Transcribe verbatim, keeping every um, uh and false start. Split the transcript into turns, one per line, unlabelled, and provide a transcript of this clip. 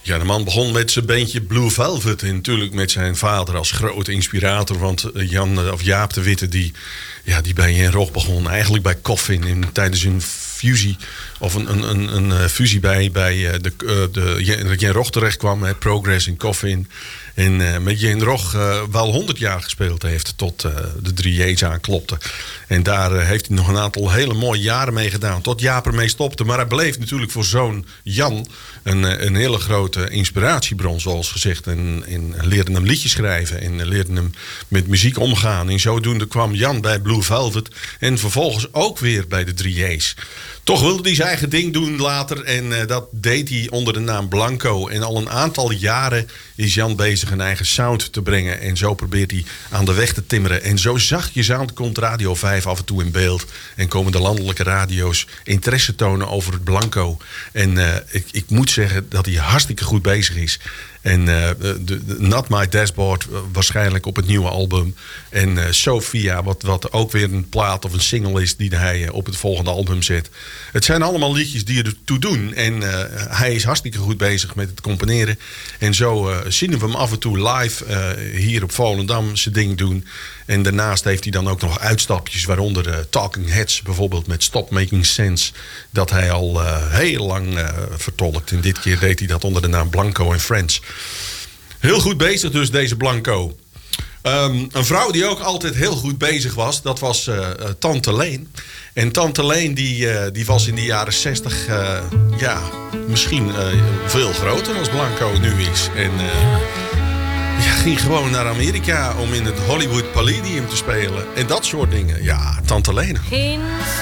Ja, de man begon met zijn bandje Blue Velvet. En natuurlijk met zijn vader als grote inspirator. Want Jan, of Jaap de Witte, die, ja, die bij Jen Rog begon. Eigenlijk bij Coffin. En tijdens een fusie, of een, een, een, een fusie bij, bij de, de, de Jen Rog terecht kwam. Hè, Progress in Coffin. En uh, met Jen Rog uh, wel honderd jaar gespeeld heeft. Tot uh, de drie J's aanklopte. En daar uh, heeft hij nog een aantal hele mooie jaren mee gedaan. Tot Jaap ermee stopte. Maar hij bleef natuurlijk voor zoon Jan een, een hele grote inspiratiebron, zoals gezegd. En, en leerde hem liedjes schrijven. En leerde hem met muziek omgaan. En zodoende kwam Jan bij Blue Velvet. En vervolgens ook weer bij de drie J's. Toch wilde hij zijn eigen ding doen later. En uh, dat deed hij onder de naam Blanco. En al een aantal jaren is Jan bezig een eigen sound te brengen. En zo probeert hij aan de weg te timmeren. En zo zachtjes aan komt Radio vijf af en toe in beeld. En komen de landelijke radio's interesse tonen over het Blanco. En uh, ik, ik moet zeggen dat hij hartstikke goed bezig is. En uh, de, de Not My Dashboard uh, waarschijnlijk op het nieuwe album. En uh, Sophia, wat, wat ook weer een plaat of een single is die hij uh, op het volgende album zet. Het zijn allemaal liedjes die ertoe doen. En uh, hij is hartstikke goed bezig met het componeren. En zo uh, zien we hem af en toe live uh, hier op Volendam zijn ding doen. En daarnaast heeft hij dan ook nog uitstapjes, waaronder uh, Talking Heads bijvoorbeeld met Stop Making Sense. Dat hij al uh, heel lang uh, vertolkt. En dit keer deed hij dat onder de naam Blanco and Friends. Heel goed bezig dus, deze Blanco. Um, een vrouw die ook altijd heel goed bezig was, dat was uh, uh, Tante Leen. En Tante Leen die, uh, die was in de jaren zestig uh, ja, misschien uh, veel groter dan Blanco nu is. En uh, ja, ging gewoon naar Amerika om in het Hollywood Palladium te spelen. En dat soort dingen. Ja, Tante Leen.
Geen